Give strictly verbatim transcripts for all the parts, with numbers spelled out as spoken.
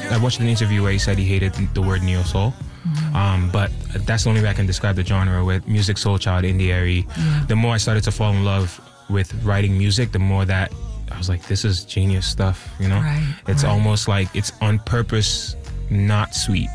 I watched an interview where he said he hated the word neo soul. Mm-hmm. Um, but that's the only way I can describe the genre with music, soul child, indie airy. Yeah. The more I started to fall in love with writing music, the more that I was like, this is genius stuff, you know? Right, it's right. almost like it's on purpose, not sweet.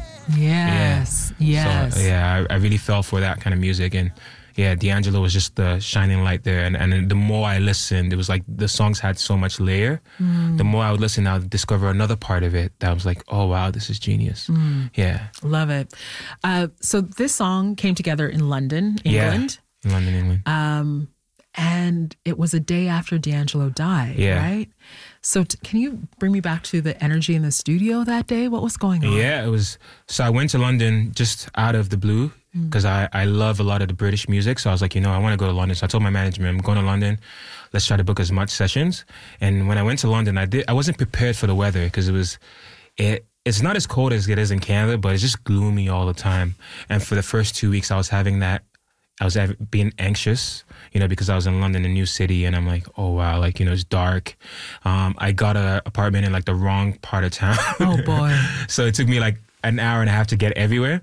Yes, yeah. yes. So, yeah, I, I really fell for that kind of music. And yeah, D'Angelo was just the shining light there. And, and the more I listened, it was like the songs had so much layer. Mm. The more I would listen, I would discover another part of it that was like, oh, wow, this is genius. Mm. Yeah. Love it. Uh, so this song came together in London, England. Yeah, in London, England. Um, and it was a day after D'Angelo died, yeah. right? So t- can you bring me back to the energy in the studio that day? What was going on? Yeah, it was... So I went to London just out of the blue because mm. I, I love a lot of the British music. So I was like, you know, I want to go to London. So I told my management, I'm going to London. Let's try to book as much sessions. And when I went to London, I did. I wasn't prepared for the weather because it was... it. It's not as cold as it is in Canada, but it's just gloomy all the time. And for the first two weeks, I was having that... I was being anxious, you know, because I was in London, a new city, and I'm like, oh, wow, like, you know, it's dark. Um, I got an apartment in, like, the wrong part of town. Oh, boy. So it took me, like, an hour and a half to get everywhere.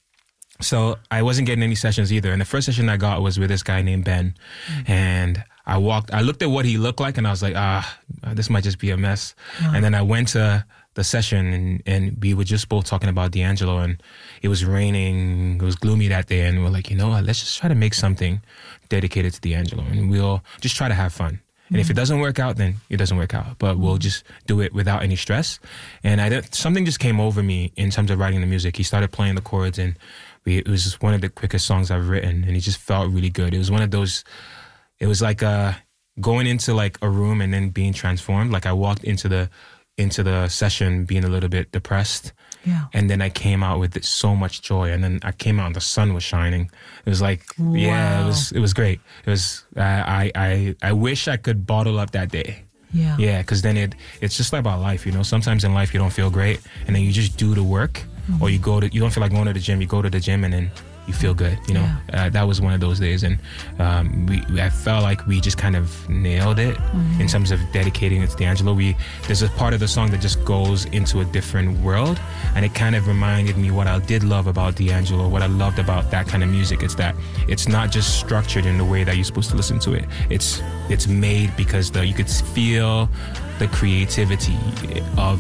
So I wasn't getting any sessions either. And the first session I got was with this guy named Ben. Mm-hmm. And I walked, I looked at what he looked like, and I was like, ah, this might just be a mess. Uh-huh. And then I went to the session, and, and we were just both talking about D'Angelo, and it was raining, it was gloomy that day, and we're like, you know what, let's just try to make something dedicated to D'Angelo, and we'll just try to have fun. Mm-hmm. And if it doesn't work out, then it doesn't work out, but mm-hmm. we'll just do it without any stress. And I something just came over me in terms of writing the music. He started playing the chords, and we, it was just one of the quickest songs I've written, and it just felt really good. It was one of those, it was like uh, going into like a room and then being transformed. Like I walked into the into the session being a little bit depressed. Yeah. And then I came out with so much joy. And then I came out and the sun was shining. It was like, wow. yeah, it was it was great. It was, uh, I, I, I wish I could bottle up that day. Yeah. Yeah, because then it it's just like about life, you know. Sometimes in life you don't feel great, and then you just do the work, mm-hmm. or you go to, you don't feel like going to the gym, you go to the gym, and then you feel good, you know. Yeah. Uh, that was one of those days, and um, we I felt like we just kind of nailed it mm-hmm. in terms of dedicating it to D'Angelo. We there's a part of the song that just goes into a different world, and it kind of reminded me what I did love about D'Angelo, what I loved about that kind of music. It's that it's not just structured in the way that you're supposed to listen to it. It's it's made because the you could feel the creativity of